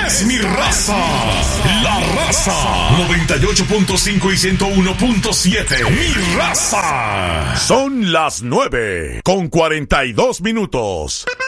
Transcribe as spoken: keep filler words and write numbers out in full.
es mi raza. La Raza. noventa y ocho punto cinco y ciento uno punto siete. Mi raza. Son las nueve con cuarenta y dos minutos.